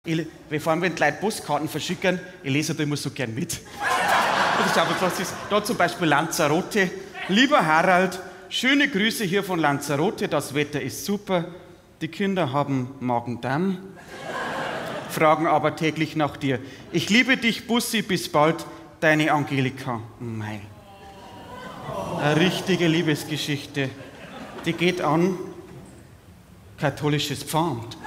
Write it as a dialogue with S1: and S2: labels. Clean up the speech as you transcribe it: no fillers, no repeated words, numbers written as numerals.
S1: Vor allem, wenn die Leute Postkarten verschicken, ich lese da immer so gern mit. Das ist da zum Beispiel Lanzarote. Lieber Harald, schöne Grüße hier von Lanzarote, das Wetter ist super. Die Kinder haben Magen-Darm, fragen aber täglich nach dir. Ich liebe dich, Bussi, bis bald, deine Angelika. Mei. Eine richtige Liebesgeschichte. Die geht an katholisches Pfand.